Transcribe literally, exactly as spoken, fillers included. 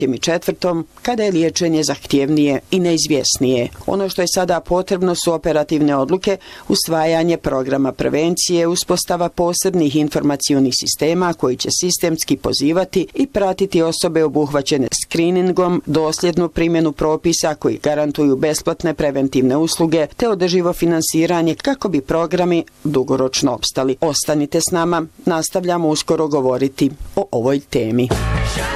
i četvrtom, kada je liječenje zahtjevnije i neizvjesnije. Ono što je sada potrebno su operativne odluke, usvajanje programa prevencije, uspostava posebnih informacionih sistema koji će sistemski pozivati i pratiti osobe obuhvaćene screeningom, dosljednu primjenu propisa koji garantuju besplatne preventivne usluge te održivo finansiranje kako bi programi dugoročno opstali. Ostanite s nama, nastavljamo uskoro govoriti o ovoj temi.